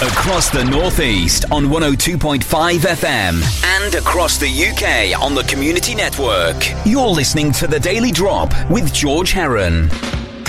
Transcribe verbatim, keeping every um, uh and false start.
Across the Northeast on one oh two point five F M and across the U K on the Community Network. You're listening to The Daily Drop with George Heron.